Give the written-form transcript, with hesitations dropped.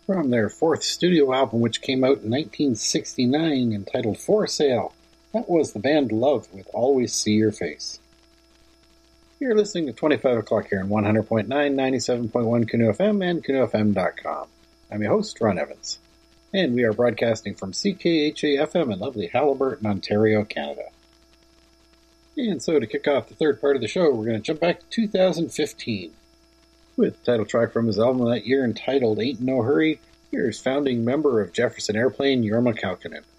from their fourth studio album, which came out in 1969, entitled For Sale. That was the band Love with Always See Your Face. You're listening to 25 o'clock here on 100.9, 97.1 Canoe FM and canoefm.com. I'm your host, Ron Evans, and we are broadcasting from CKHA-FM in lovely Haliburton, Ontario, Canada. And so to kick off the third part of the show, we're going to jump back to 2015 with the title track from his album that year entitled Ain't No Hurry. Here's founding member of Jefferson Airplane, Jorma Kaukonen.